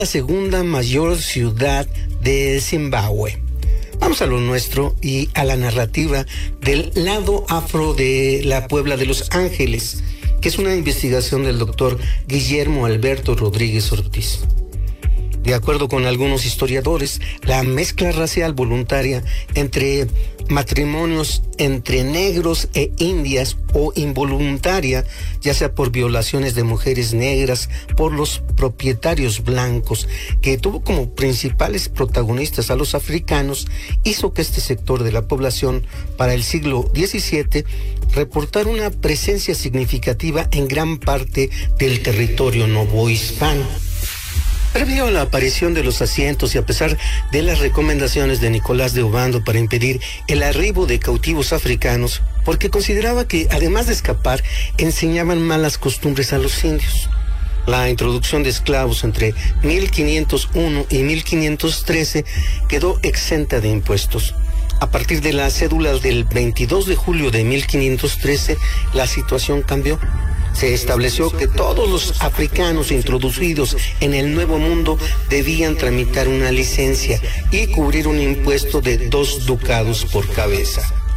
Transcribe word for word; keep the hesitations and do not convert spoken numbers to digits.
La segunda mayor ciudad de Zimbabue. Vamos a lo nuestro y a la narrativa del lado afro de la Puebla de Los Ángeles, que es una investigación del doctor Guillermo Alberto Rodríguez Ortiz. De acuerdo con algunos historiadores, la mezcla racial voluntaria entre matrimonios entre negros e indias o involuntaria, ya sea por violaciones de mujeres negras por los propietarios blancos, que tuvo como principales protagonistas a los africanos, hizo que este sector de la población para el siglo diecisiete reportara una presencia significativa en gran parte del territorio novohispano. Previo a la aparición de los asientos y a pesar de las recomendaciones de Nicolás de Obando para impedir el arribo de cautivos africanos, porque consideraba que, además de escapar, enseñaban malas costumbres a los indios. La introducción de esclavos entre mil quinientos uno y mil quinientos trece quedó exenta de impuestos. A partir de la cédula del veintidós de julio de mil quinientos trece, la situación cambió. Se estableció que todos los africanos introducidos en el Nuevo Mundo debían tramitar una licencia y cubrir un impuesto de dos ducados por cabeza.